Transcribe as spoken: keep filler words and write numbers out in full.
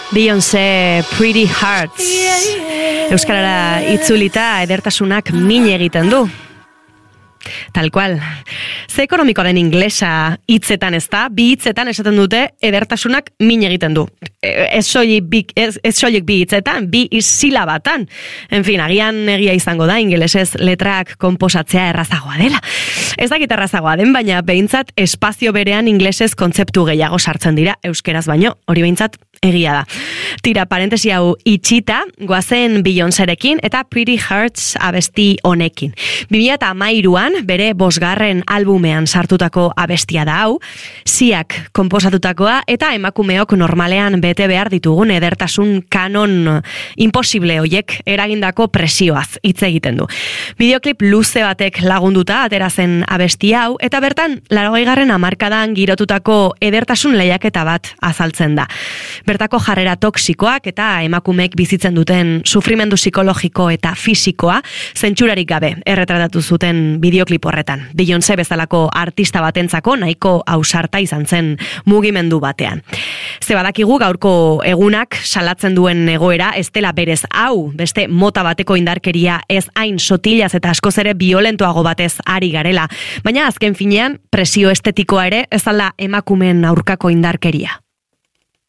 Beyoncé, Pretty Hearts. Euskarara itzulita edertasunak min egiten du. Tal cual. Ze ekonomiko den inglesa hitzetan ez da, bi hitzetan esaten dute edertasunak min egiten du. Ez soilik bi, ez, ez soilik bi hitzetan, bi silabatan. En fin, agian egia izango da ingelesez letrak konposatzea errazagoa dela. Ez dakit errazagoa den, baina behintzat espazio berean inglesez kontzeptu gehiago sartzen dira, euskeraz baino, hori behintzat egia da. Tira, parentesi hau itxita, goazen Beyoncérekin eta Pretty Hearts abesti honekin. bi mila hamairuan bere bosgarren albumean sartutako abestia da hau, Siak konposatutakoa eta emakumeok normalean bete behar ditugun edertasun kanon imposible hoiek eragindako presioaz hitz egiten du. Bideoklip luze batek lagunduta atera zen abesti hau eta bertan laurogeigarren hamarkadan girotutako edertasun lehiaketa bat azaltzen da. Bertako jarrera toksikoak eta emakumeek bizitzen duten sufrimendu psikologiko eta fisikoa zentsurarik gabe erretratatu zuten bideoklip horretan. Beyoncé bezalako artista batentzako nahiko ausarta izan zen mugimendu batean. Ze badakigu gaurko egunak salatzen duen egoera ez dela berez hau, beste mota bateko indarkeria ez hain sotilaz eta askoz ere violentoago batez ari garela, baina azken finean presio estetikoa ere ez da emakumeen aurkako indarkeria.